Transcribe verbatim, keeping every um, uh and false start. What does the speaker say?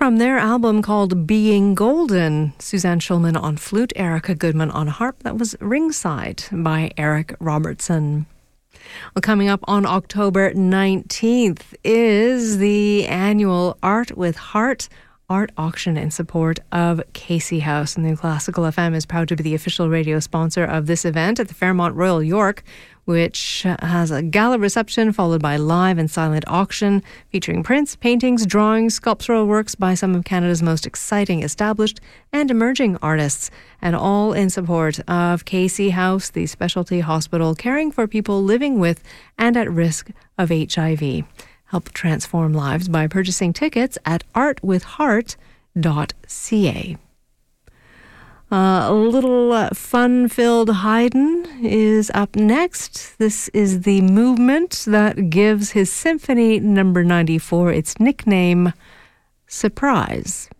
from their album called Being Golden. Suzanne Schulman on flute, Erica Goodman on harp. That was Ringside by Eric Robertson. Well, coming up on October nineteenth is the annual Art with Heart art auction in support of Casey House. And New Classical F M is proud to be the official radio sponsor of this event at the Fairmont Royal York, which has a gala reception followed by live and silent auction featuring prints, paintings, drawings, sculptural works by some of Canada's most exciting established and emerging artists, and all in support of Casey House, the specialty hospital caring for people living with and at risk of H I V. Help transform lives by purchasing tickets at art with heart dot c a. Uh, a little uh, fun-filled Haydn is up next. This is the movement that gives his Symphony number ninety-four its nickname, Surprise.